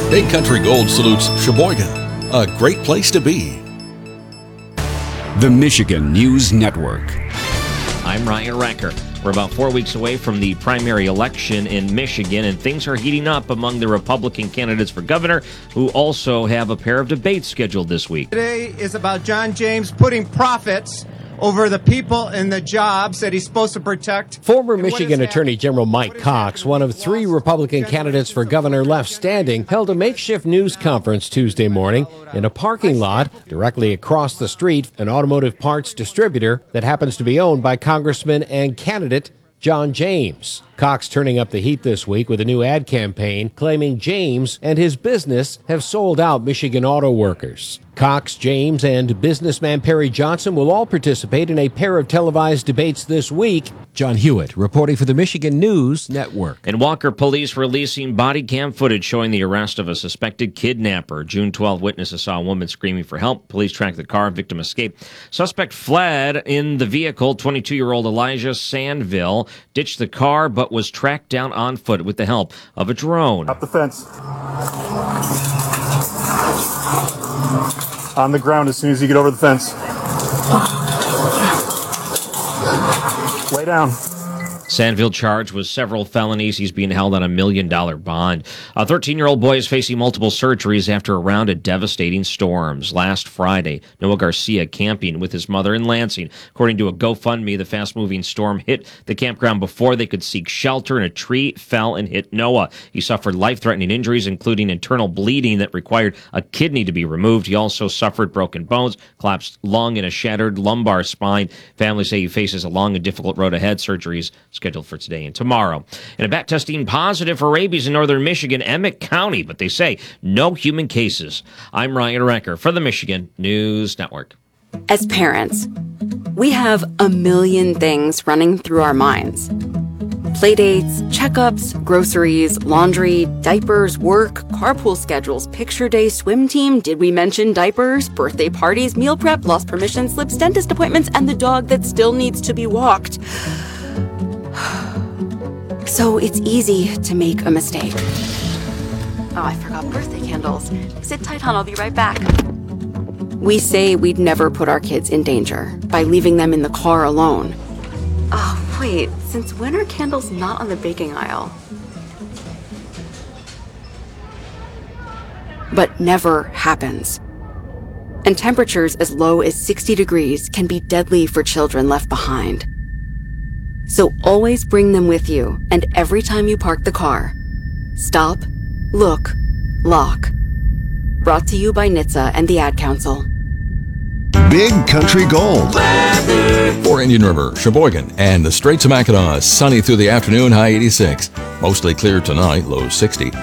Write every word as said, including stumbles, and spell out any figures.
Big Country Gold salutes Sheboygan, a great place to be. The Michigan News Network. I'm Ryan Recker. We're about four weeks away from the primary election in Michigan, and things are heating up among the Republican candidates for governor, who also have a pair of debates scheduled this week. Today is about John James putting profits over the people and the jobs that he's supposed to protect. Former Michigan Attorney General Mike Cox, one of three Republican candidates for governor left standing, held a makeshift news conference Tuesday morning in a parking lot directly across the street, an automotive parts distributor that happens to be owned by Congressman and candidate John James. Cox turning up the heat this week with a new ad campaign claiming James and his business have sold out Michigan auto workers. Cox, James, and businessman Perry Johnson will all participate in a pair of televised debates this week. John Hewitt reporting for the Michigan News Network. And Walker police releasing body cam footage showing the arrest of a suspected kidnapper. June twelfth, witnesses saw a woman screaming for help. Police tracked the car. Victim escaped. Suspect fled in the vehicle. twenty-two-year-old Elijah Sandville ditched the car but was tracked down on foot with the help of a drone. Up the fence. On the ground as soon as you get over the fence. Lay down. Sandville charged with several felonies. He's being held on a million dollar bond. A thirteen-year-old boy is facing multiple surgeries after a round of devastating storms. Last Friday, Noah Garcia camping with his mother in Lansing. According to a GoFundMe, the fast-moving storm hit the campground before they could seek shelter, and a tree fell and hit Noah. He suffered life-threatening injuries, including internal bleeding that required a kidney to be removed. He also suffered broken bones, collapsed lung, and a shattered lumbar spine. Families say he faces a long and difficult road ahead. Surgeries scheduled for today and tomorrow. And a bat testing positive for rabies in northern Michigan, Emmett County, but they say no human cases. I'm Ryan Recker for the Michigan News Network. As parents, we have a million things running through our minds. Playdates, checkups, groceries, laundry, diapers, work, carpool schedules, picture day, swim team, did we mention diapers, birthday parties, meal prep, lost permission slips, dentist appointments, and the dog that still needs to be walked. So it's easy to make a mistake. Oh, I forgot birthday candles. Sit tight, hon, I'll be right back. We say we'd never put our kids in danger by leaving them in the car alone. Oh, wait, since when are candles not on the baking aisle? But never happens. And temperatures as low as sixty degrees can be deadly for children left behind. So always bring them with you, and every time you park the car, stop, look, lock. Brought to you by N H T S A and the Ad Council. Big Country Gold. For Indian River, Sheboygan, and the Straits of Mackinac, sunny through the afternoon, high eighty-six. Mostly clear tonight, low sixty.